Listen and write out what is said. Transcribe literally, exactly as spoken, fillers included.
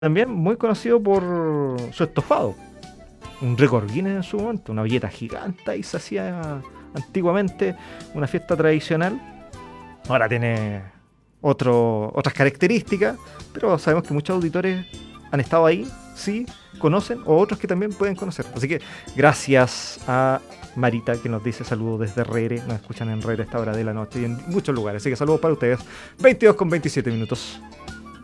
también muy conocido por su estofado. Un récord Guinness en su momento, una olleta gigante y se hacía antiguamente una fiesta tradicional. Ahora tiene otro, otras características, pero sabemos que muchos auditores han estado ahí, sí, conocen, o otros que también pueden conocer. Así que gracias a Marita, que nos dice saludos desde Rere, nos escuchan en Rere a esta hora de la noche y en muchos lugares. Así que saludos para ustedes. veintidós con veintisiete minutos.